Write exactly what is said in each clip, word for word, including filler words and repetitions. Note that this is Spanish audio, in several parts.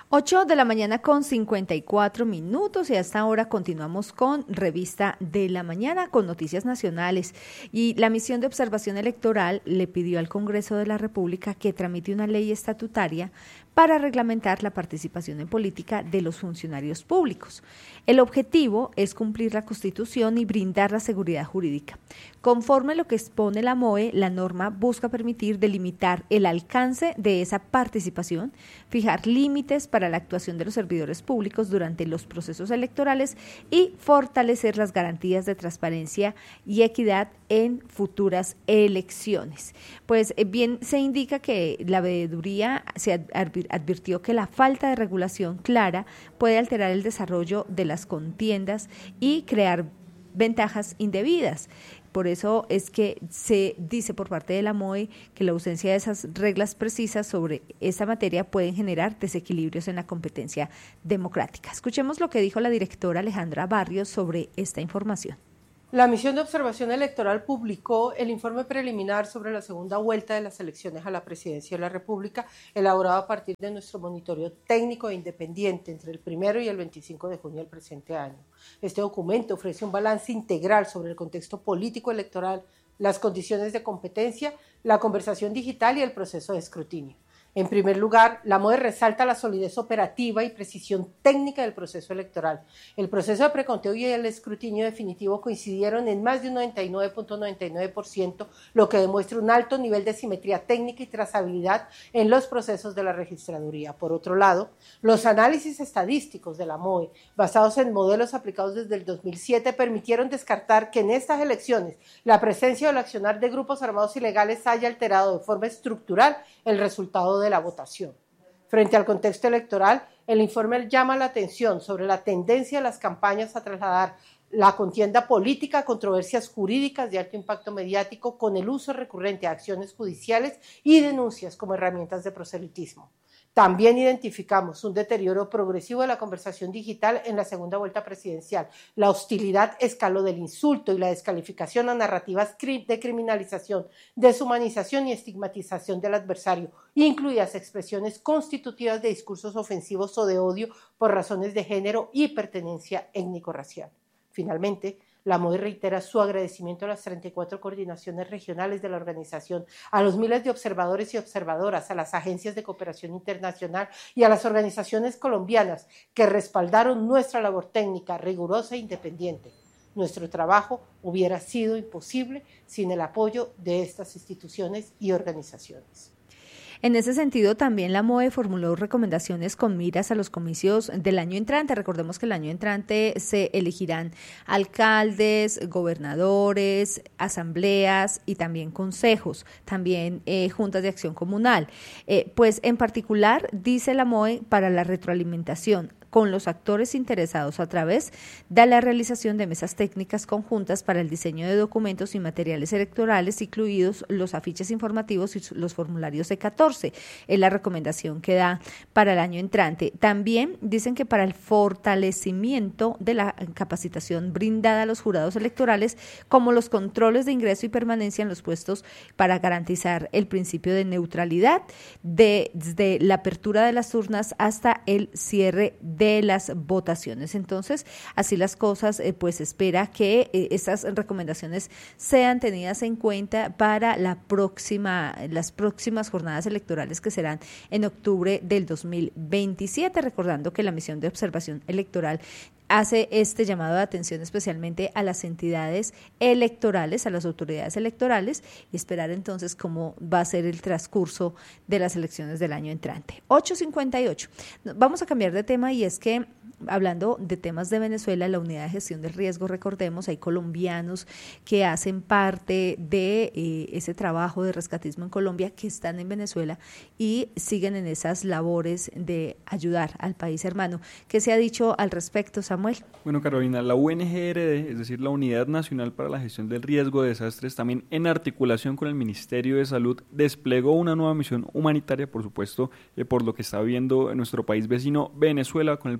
ocho de la mañana con cincuenta y cuatro minutos y hasta ahora continuamos con Revista de la Mañana con noticias nacionales. Y la Misión de Observación Electoral le pidió al Congreso de la República que tramite una ley estatutaria para reglamentar la participación en política de los funcionarios públicos. El objetivo es cumplir la Constitución y brindar la seguridad jurídica. Conforme a lo que expone la M O E, la norma busca permitir delimitar el alcance de esa participación, fijar límites para la actuación de los servidores públicos durante los procesos electorales y fortalecer las garantías de transparencia y equidad en futuras elecciones. Pues bien, se indica que la veeduría se advirtió que la falta de regulación clara puede alterar el desarrollo de las contiendas y crear ventajas indebidas. Por eso es que se dice por parte de la M O E que la ausencia de esas reglas precisas sobre esta materia pueden generar desequilibrios en la competencia democrática. Escuchemos lo que dijo la directora Alejandra Barrios sobre esta información. La Misión de Observación Electoral publicó el informe preliminar sobre la segunda vuelta de las elecciones a la Presidencia de la República, elaborado a partir de nuestro monitoreo técnico e independiente entre el primero y el veinticinco de junio del presente año. Este documento ofrece un balance integral sobre el contexto político electoral, las condiciones de competencia, la conversación digital y el proceso de escrutinio. En primer lugar, la M O E resalta la solidez operativa y precisión técnica del proceso electoral. El proceso de preconteo y el escrutinio definitivo coincidieron en más de un noventa y nueve punto noventa y nueve por ciento, lo que demuestra un alto nivel de simetría técnica y trazabilidad en los procesos de la registraduría. Por otro lado, los análisis estadísticos de la M O E, basados en modelos aplicados desde el dos mil siete, permitieron descartar que en estas elecciones la presencia o el accionar de grupos armados ilegales haya alterado de forma estructural el resultado de de la votación. Frente al contexto electoral, el informe llama la atención sobre la tendencia de las campañas a trasladar la contienda política a controversias jurídicas de alto impacto mediático con el uso recurrente de acciones judiciales y denuncias como herramientas de proselitismo. También identificamos un deterioro progresivo de la conversación digital en la segunda vuelta presidencial. La hostilidad escaló del insulto y la descalificación a narrativas de criminalización, deshumanización y estigmatización del adversario, incluidas expresiones constitutivas de discursos ofensivos o de odio por razones de género y pertenencia étnico-racial. Finalmente, la M O E reitera su agradecimiento a las treinta y cuatro coordinaciones regionales de la organización, a los miles de observadores y observadoras, a las agencias de cooperación internacional y a las organizaciones colombianas que respaldaron nuestra labor técnica rigurosa e independiente. Nuestro trabajo hubiera sido imposible sin el apoyo de estas instituciones y organizaciones. En ese sentido, también la M O E formuló recomendaciones con miras a los comicios del año entrante. Recordemos que el año entrante se elegirán alcaldes, gobernadores, asambleas y también consejos, también eh, juntas de acción comunal. Eh, pues en particular, dice la M O E, para la retroalimentación con los actores interesados a través de la realización de mesas técnicas conjuntas para el diseño de documentos y materiales electorales, incluidos los afiches informativos y los formularios C catorce. Es la recomendación que da para el año entrante. También dicen que para el fortalecimiento de la capacitación brindada a los jurados electorales, como los controles de ingreso y permanencia en los puestos para garantizar el principio de neutralidad de, desde la apertura de las urnas hasta el cierre de de las votaciones. Entonces, así las cosas, eh, pues espera que eh, estas recomendaciones sean tenidas en cuenta para la próxima, las próximas jornadas electorales que serán en octubre del dos mil veintisiete, recordando que la Misión de Observación Electoral hace este llamado de atención especialmente a las entidades electorales, a las autoridades electorales, y esperar entonces cómo va a ser el transcurso de las elecciones del año entrante. ocho cincuenta y ocho. Vamos a cambiar de tema, y es que hablando de temas de Venezuela, la unidad de gestión del riesgo, recordemos, hay colombianos que hacen parte de eh, ese trabajo de rescatismo en Colombia, que están en Venezuela y siguen en esas labores de ayudar al país hermano. ¿Qué se ha dicho al respecto, Samuel? Bueno, Carolina, la U N G R D, es decir, la Unidad Nacional para la Gestión del Riesgo de Desastres, también en articulación con el Ministerio de Salud, desplegó una nueva misión humanitaria, por supuesto, eh, por lo que está viendo nuestro país vecino Venezuela, con el propósito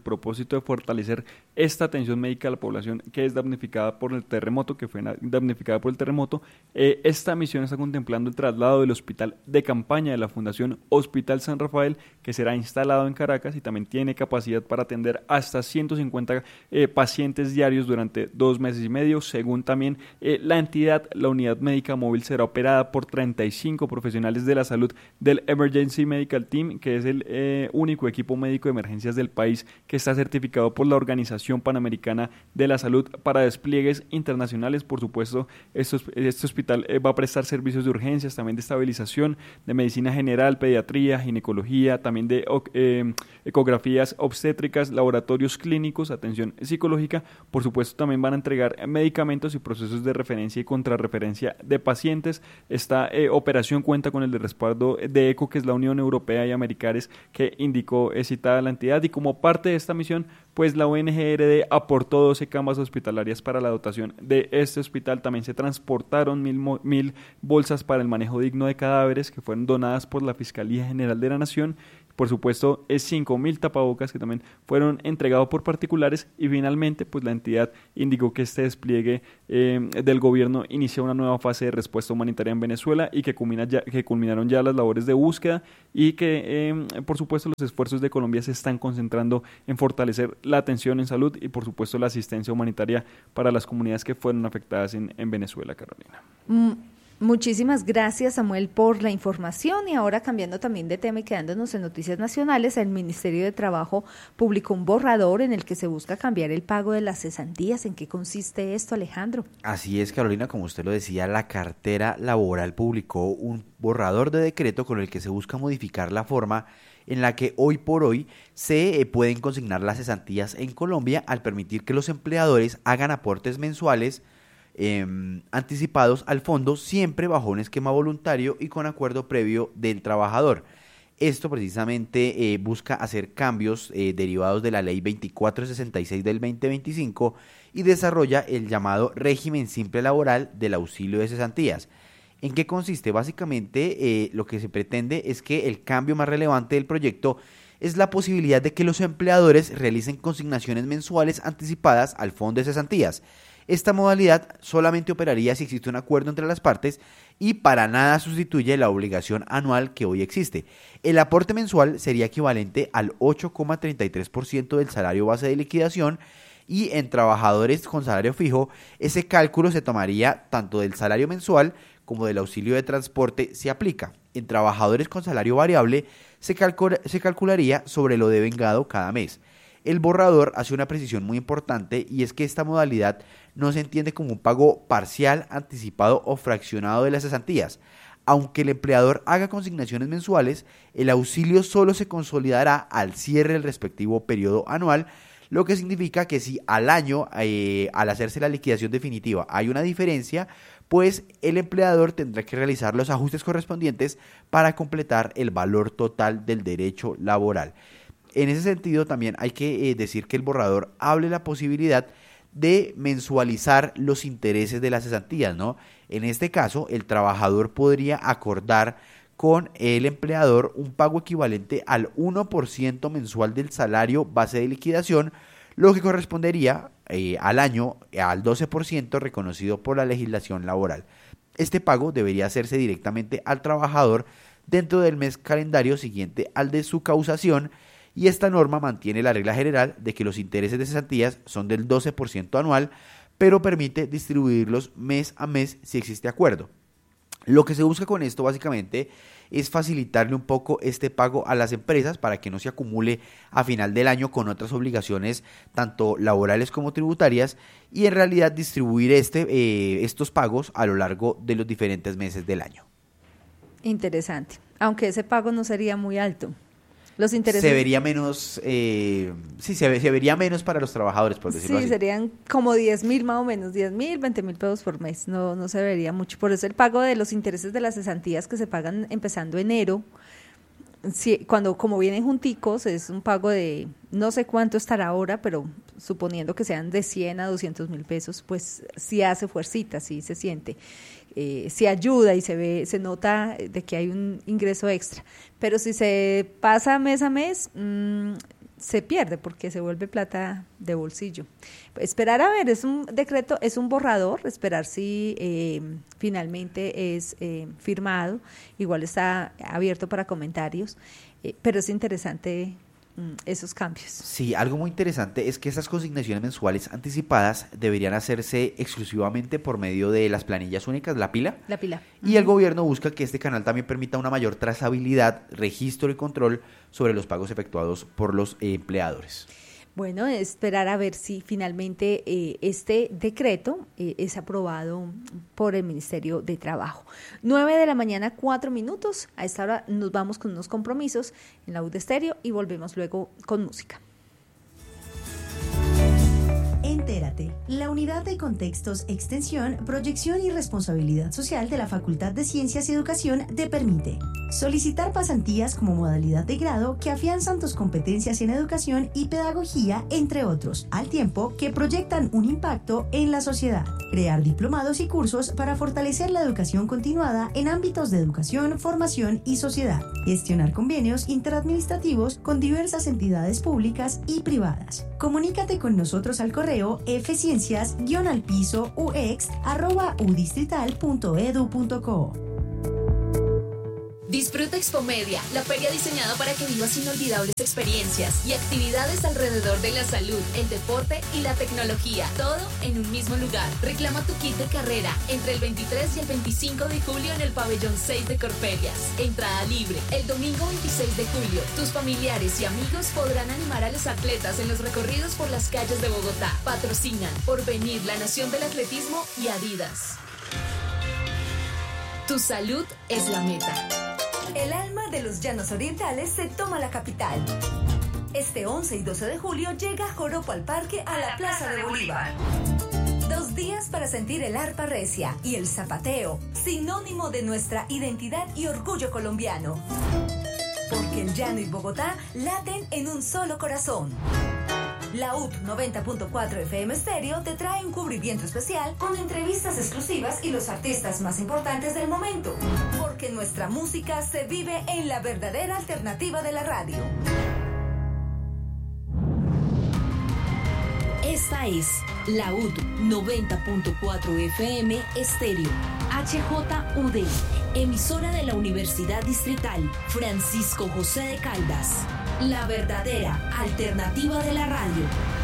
propósito de fortalecer esta atención médica a la población que es damnificada por el terremoto, que fue damnificada por el terremoto. Eh, esta misión está contemplando el traslado del hospital de campaña de la Fundación Hospital San Rafael, que será instalado en Caracas y también tiene capacidad para atender hasta ciento cincuenta eh, pacientes diarios durante dos meses y medio. Según también eh, la entidad, la unidad médica móvil será operada por treinta y cinco profesionales de la salud del Emergency Medical Team, que es el eh, único equipo médico de emergencias del país que está certificado por la Organización Panamericana de la Salud para despliegues internacionales. Por supuesto, estos, este hospital eh, va a prestar servicios de urgencias, también de estabilización, de medicina general, pediatría, ginecología, también de eh, ecografías obstétricas, laboratorios clínicos, atención psicológica. Por supuesto, también van a entregar medicamentos y procesos de referencia y contrarreferencia de pacientes. Esta eh, operación cuenta con el de respaldo de ECHO, que es la Unión Europea y Americares, que indicó eh, citada la entidad, y como parte de esta misión, pues la O N G R D aportó doce camas hospitalarias para la dotación de este hospital. También se transportaron mil, mil bolsas para el manejo digno de cadáveres, que fueron donadas por la Fiscalía General de la Nación. Por supuesto, es cinco mil tapabocas que también fueron entregados por particulares, y finalmente pues la entidad indicó que este despliegue eh, del gobierno inicia una nueva fase de respuesta humanitaria en Venezuela y que, culmina ya, que culminaron ya las labores de búsqueda, y que eh, por supuesto los esfuerzos de Colombia se están concentrando en fortalecer la atención en salud y por supuesto la asistencia humanitaria para las comunidades que fueron afectadas en, en Venezuela, Carolina. Mm. Muchísimas gracias, Samuel, por la información. Y ahora, cambiando también de tema y quedándonos en noticias nacionales, el Ministerio de Trabajo publicó un borrador en el que se busca cambiar el pago de las cesantías. ¿En qué consiste esto, Alejandro? Así es, Carolina, como usted lo decía, la cartera laboral publicó un borrador de decreto con el que se busca modificar la forma en la que hoy por hoy se eh, pueden consignar las cesantías en Colombia, al permitir que los empleadores hagan aportes mensuales Eh, anticipados al fondo, siempre bajo un esquema voluntario y con acuerdo previo del trabajador. Esto precisamente eh, busca hacer cambios eh, derivados de la ley veinticuatro sesenta y seis del veinte veinticinco y desarrolla el llamado régimen simple laboral del auxilio de cesantías. ¿En qué consiste? Básicamente eh, lo que se pretende es que el cambio más relevante del proyecto es la posibilidad de que los empleadores realicen consignaciones mensuales anticipadas al fondo de cesantías. Esta modalidad solamente operaría si existe un acuerdo entre las partes y para nada sustituye la obligación anual que hoy existe. El aporte mensual sería equivalente al ocho coma treinta y tres por ciento del salario base de liquidación, y en trabajadores con salario fijo ese cálculo se tomaría tanto del salario mensual como del auxilio de transporte se aplica. En trabajadores con salario variable se, calcula, se calcularía sobre lo devengado cada mes. El borrador hace una precisión muy importante, y es que esta modalidad no se entiende como un pago parcial, anticipado o fraccionado de las cesantías. Aunque el empleador haga consignaciones mensuales, el auxilio solo se consolidará al cierre del respectivo periodo anual, lo que significa que si al año, eh, al hacerse la liquidación definitiva, hay una diferencia, pues el empleador tendrá que realizar los ajustes correspondientes para completar el valor total del derecho laboral. En ese sentido, también hay que eh, decir que el borrador hable la posibilidad de mensualizar los intereses de las cesantías, ¿no? En este caso, el trabajador podría acordar con el empleador un pago equivalente al uno por ciento mensual del salario base de liquidación, lo que correspondería eh, al año al doce por ciento reconocido por la legislación laboral. Este pago debería hacerse directamente al trabajador dentro del mes calendario siguiente al de su causación, y esta norma mantiene la regla general de que los intereses de cesantías son del doce por ciento anual, pero permite distribuirlos mes a mes si existe acuerdo. Lo que se busca con esto básicamente es facilitarle un poco este pago a las empresas para que no se acumule a final del año con otras obligaciones tanto laborales como tributarias, y en realidad distribuir este, eh, estos pagos a lo largo de los diferentes meses del año. Interesante, aunque ese pago no sería muy alto. Los intereses... Se vería menos, eh, sí, se, ve, se vería menos para los trabajadores, por decirlo sí, así. Sí, serían como diez mil más o menos, diez mil, veinte mil pesos por mes, no, no se vería mucho. Por eso el pago de los intereses de las cesantías que se pagan empezando enero, si, cuando como vienen junticos, es un pago de no sé cuánto estará ahora, pero suponiendo que sean de cien a doscientos mil pesos, pues sí hace fuercita, sí se siente. Eh, se ayuda y se ve, se nota de que hay un ingreso extra. Pero si se pasa mes a mes, mmm, se pierde porque se vuelve plata de bolsillo. Esperar a ver, es un decreto, es un borrador, esperar si eh, finalmente es eh, firmado, igual está abierto para comentarios, eh, pero es interesante esos cambios. Sí, algo muy interesante es que esas consignaciones mensuales anticipadas deberían hacerse exclusivamente por medio de las planillas únicas, la pila. La pila. Y uh-huh. El gobierno busca que este canal también permita una mayor trazabilidad, registro y control sobre los pagos efectuados por los eh, empleadores. Bueno, esperar a ver si finalmente eh, este decreto eh, es aprobado por el Ministerio de Trabajo. nueve de la mañana, cuatro minutos. A esta hora nos vamos con unos compromisos en la U de Estéreo y volvemos luego con música. Entérate, la unidad de contextos, extensión, proyección y responsabilidad social de la Facultad de Ciencias y Educación te permite solicitar pasantías como modalidad de grado que afianzan tus competencias en educación y pedagogía, entre otros, al tiempo que proyectan un impacto en la sociedad. Crear diplomados y cursos para fortalecer la educación continuada en ámbitos de educación, formación y sociedad. Gestionar convenios interadministrativos con diversas entidades públicas y privadas. Comunícate con nosotros al correo fciencias guión al piso ux arroba udistrital punto edu punto co. Disfruta Expomedia, la feria diseñada para que vivas inolvidables experiencias y actividades alrededor de la salud, el deporte y la tecnología, todo en un mismo lugar. Reclama tu kit de carrera entre el veintitrés y el veinticinco de julio en el pabellón seis de Corferias. Entrada libre. El domingo veintiséis de julio, tus familiares y amigos podrán animar a los atletas en los recorridos por las calles de Bogotá. Patrocinan Porvenir, la Nación del Atletismo y Adidas. Tu salud es la meta. El alma de los llanos orientales se toma la capital. Este once y doce de julio llega Joropo al Parque a la Plaza de Bolívar. Dos días para sentir el arpa recia y el zapateo, sinónimo de nuestra identidad y orgullo colombiano. Porque el llano y Bogotá laten en un solo corazón. La U T noventa punto cuatro F M Stereo te trae un cubrimiento especial con entrevistas exclusivas y los artistas más importantes del momento. Porque nuestra música se vive en la verdadera alternativa de la radio. Esta es la U T noventa punto cuatro F M Stereo, H J U D, emisora de la Universidad Distrital Francisco José de Caldas. La verdadera alternativa de la radio.